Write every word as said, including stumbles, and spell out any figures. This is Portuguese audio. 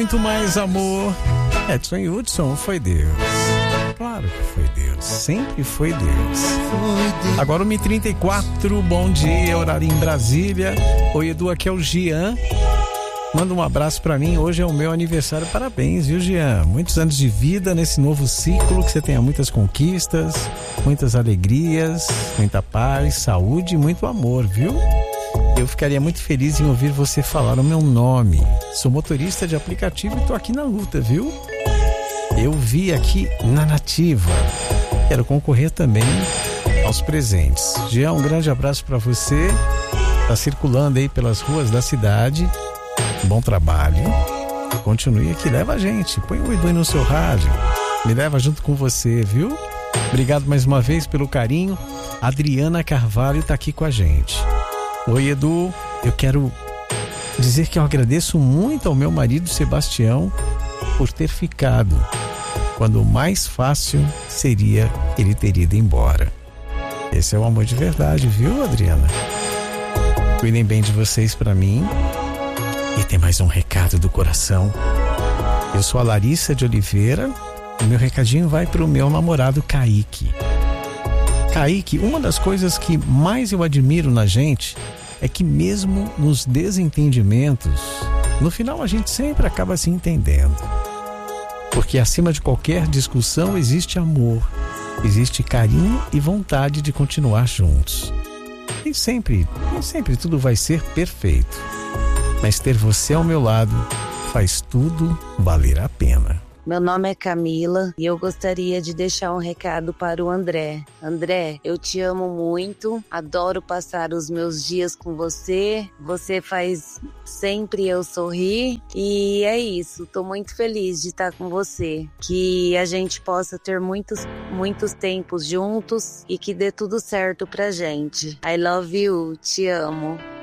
Muito mais amor. Edson Hudson, foi Deus. Claro que foi Deus. Sempre foi Deus. Agora uma e trinta e quatro, bom dia, horário em Brasília. Oi, Edu, aqui é o Gian. Manda um abraço pra mim, hoje é o meu aniversário. Parabéns, viu, Gian? Muitos anos de vida nesse novo ciclo, que você tenha muitas conquistas, muitas alegrias, muita paz, saúde e muito amor, viu? Eu ficaria muito feliz em ouvir você falar o meu nome. Sou motorista de aplicativo e tô aqui na luta, viu? Eu vi aqui na Nativa. Quero concorrer também aos presentes. Jean, um grande abraço pra você. Tá circulando aí pelas ruas da cidade. Bom trabalho. Continue aqui, leva a gente. Põe o Edu no seu rádio. Me leva junto com você, viu? Obrigado mais uma vez pelo carinho. Adriana Carvalho tá aqui com a gente. Oi, Edu. Eu quero dizer que eu agradeço muito ao meu marido Sebastião por ter ficado, quando o mais fácil seria ele ter ido embora. Esse é o amor de verdade, viu, Adriana? Cuidem bem de vocês pra mim. E tem mais um recado do coração. Eu sou a Larissa de Oliveira e meu recadinho vai pro meu namorado Kaique. Kaique, uma das coisas que mais eu admiro na gente é que mesmo nos desentendimentos, no final a gente sempre acaba se entendendo. Porque acima de qualquer discussão existe amor, existe carinho e vontade de continuar juntos. Nem sempre, nem sempre tudo vai ser perfeito, mas ter você ao meu lado faz tudo valer a pena. Meu nome é Camila e eu gostaria de deixar um recado para o André. André, eu te amo muito, adoro passar os meus dias com você, você faz sempre eu sorrir e é isso, tô muito feliz de estar com você. Que a gente possa ter muitos, muitos tempos juntos e que dê tudo certo pra gente. I love you, te amo.